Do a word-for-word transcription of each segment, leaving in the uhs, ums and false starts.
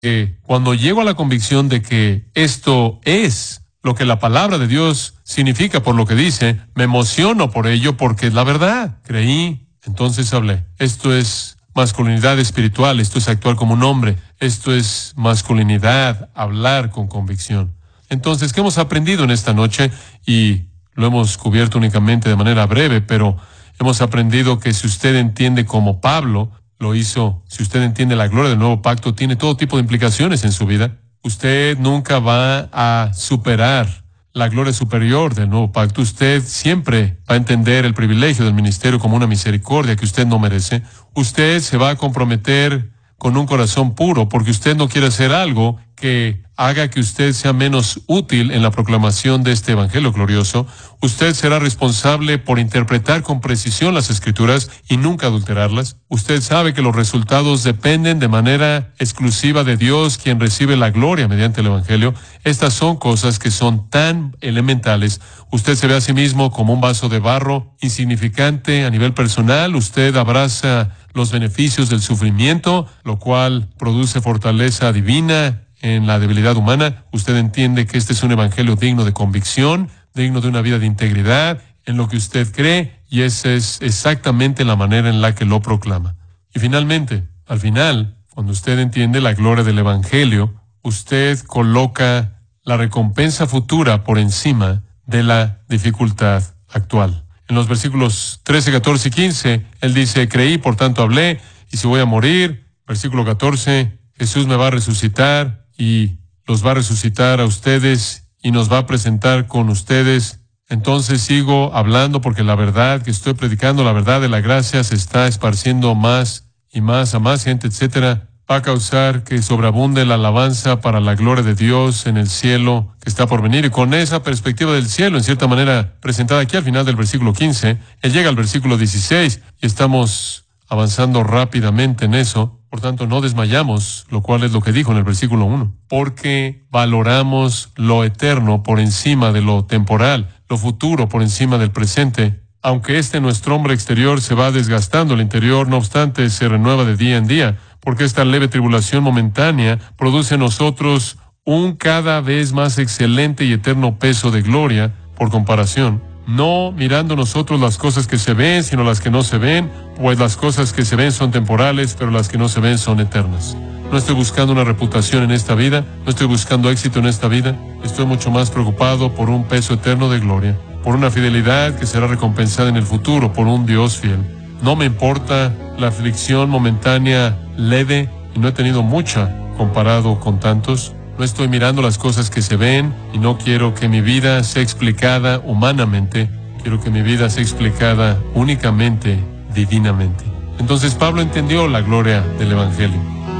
Eh, cuando llego a la convicción de que esto es lo que la palabra de Dios significa por lo que dice, me emociono por ello porque es la verdad. Creí, entonces hablé. Esto es masculinidad espiritual, esto es actuar como un hombre, esto es masculinidad, hablar con convicción. Entonces, ¿qué hemos aprendido en esta noche? Y lo hemos cubierto únicamente de manera breve, pero hemos aprendido que si usted entiende como Pablo lo hizo, si usted entiende la gloria del nuevo pacto, tiene todo tipo de implicaciones en su vida. Usted nunca va a superar la gloria superior del nuevo pacto. Usted siempre va a entender el privilegio del ministerio como una misericordia que usted no merece. Usted se va a comprometer con un corazón puro porque usted no quiere hacer algo que haga que usted sea menos útil en la proclamación de este evangelio glorioso. Usted será responsable por interpretar con precisión las Escrituras y nunca adulterarlas. Usted sabe que los resultados dependen de manera exclusiva de Dios, quien recibe la gloria mediante el evangelio. Estas son cosas que son tan elementales. Usted se ve a sí mismo como un vaso de barro insignificante a nivel personal. Usted abraza los beneficios del sufrimiento, lo cual produce fortaleza divina en la debilidad humana. Usted entiende que este es un evangelio digno de convicción, digno de una vida de integridad en lo que usted cree, y esa es exactamente la manera en la que lo proclama. Y finalmente, al final, cuando usted entiende la gloria del evangelio, usted coloca la recompensa futura por encima de la dificultad actual. En los versículos trece, catorce y quince, él dice, creí, por tanto hablé, y si voy a morir, versículo catorce, Jesús me va a resucitar, y los va a resucitar a ustedes y nos va a presentar con ustedes. Entonces sigo hablando porque la verdad que estoy predicando, la verdad de la gracia, se está esparciendo más y más a más gente, etcétera. Va a causar que sobreabunde la alabanza para la gloria de Dios en el cielo que está por venir. Y con esa perspectiva del cielo, en cierta manera presentada aquí al final del versículo quince, él llega al versículo dieciséis y estamos avanzando rápidamente en eso. Por tanto, no desmayamos, lo cual es lo que dijo en el versículo uno, porque valoramos lo eterno por encima de lo temporal, lo futuro por encima del presente. Aunque este nuestro hombre exterior se va desgastando, el interior, no obstante, se renueva de día en día, porque esta leve tribulación momentánea produce en nosotros un cada vez más excelente y eterno peso de gloria por comparación. No mirando nosotros las cosas que se ven, sino las que no se ven, pues las cosas que se ven son temporales, pero las que no se ven son eternas. No estoy buscando una reputación en esta vida, no estoy buscando éxito en esta vida, estoy mucho más preocupado por un peso eterno de gloria, por una fidelidad que será recompensada en el futuro por un Dios fiel. No me importa la aflicción momentánea leve, y no he tenido mucha comparado con tantos. No estoy mirando las cosas que se ven y no quiero que mi vida sea explicada humanamente. Quiero que mi vida sea explicada únicamente divinamente. Entonces Pablo entendió la gloria del evangelio.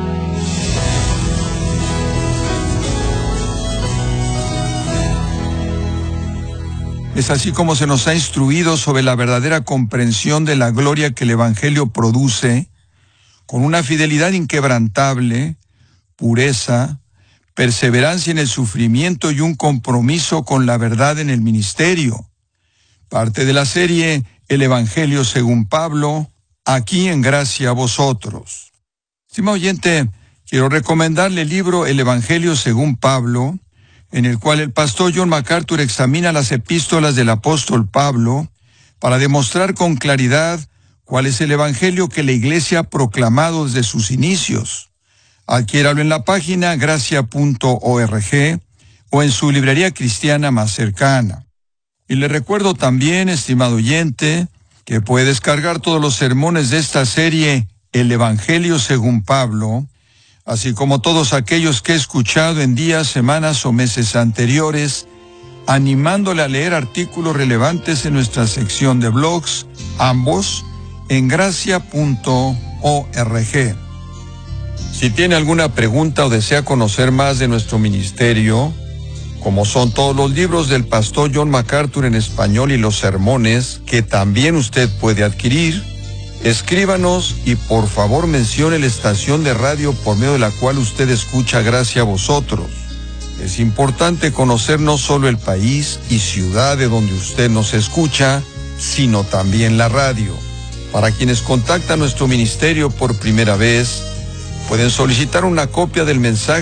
Es así como se nos ha instruido sobre la verdadera comprensión de la gloria que el evangelio produce, con una fidelidad inquebrantable, pureza, perseverancia en el sufrimiento y un compromiso con la verdad en el ministerio. Parte de la serie El Evangelio según Pablo, aquí en Gracia a Vosotros. Estimado oyente, quiero recomendarle el libro El Evangelio según Pablo, en el cual el pastor John MacArthur examina las epístolas del apóstol Pablo para demostrar con claridad cuál es el evangelio que la iglesia ha proclamado desde sus inicios. Adquiéralo en la página gracia punto org o en su librería cristiana más cercana. Y le recuerdo también, estimado oyente, que puede descargar todos los sermones de esta serie El Evangelio según Pablo, así como todos aquellos que he escuchado en días, semanas o meses anteriores, animándole a leer artículos relevantes en nuestra sección de blogs, ambos en gracia punto org. Si tiene alguna pregunta o desea conocer más de nuestro ministerio, como son todos los libros del pastor John MacArthur en español y los sermones que también usted puede adquirir, escríbanos y por favor mencione la estación de radio por medio de la cual usted escucha Gracia a Vosotros. Es importante conocer no solo el país y ciudad de donde usted nos escucha, sino también la radio. Para quienes contactan nuestro ministerio por primera vez, Pueden solicitar una copia del mensaje